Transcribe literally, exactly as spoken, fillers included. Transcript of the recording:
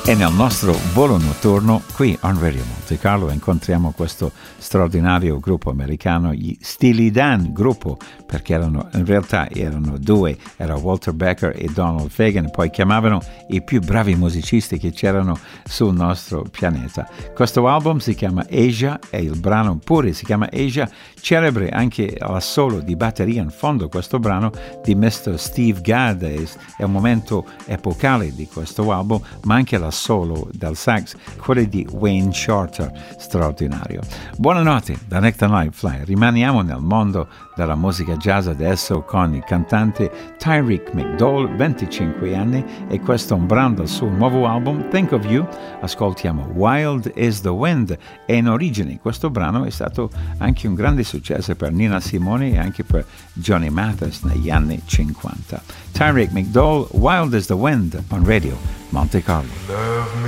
E nel nostro volo notturno qui on Radio Monte Carlo incontriamo questo straordinario gruppo americano, gli Steely Dan, gruppo perché erano in realtà erano due, era Walter Becker e Donald Fagen, e poi chiamavano i più bravi musicisti che c'erano sul nostro pianeta. Questo album si chiama Asia e il brano pure si chiama Asia, celebre anche l'assolo di batteria in fondo questo brano di mister Steve Gadd, è un momento epocale di questo album, ma anche la solo del sax, quello di Wayne Shorter, straordinario. Buonanotte da Nick the Night Fly, rimaniamo nel mondo della musica jazz adesso con il cantante Tyreek McDowell, venticinque anni, e questo è un brano del suo nuovo album Think of You. Ascoltiamo Wild is the Wind, e in origine questo brano è stato anche un grande successo per Nina Simone e anche per Johnny Mathis negli anni cinquanta. Tyreek McDowell, Wild is the Wind on Radio Monte Carlo.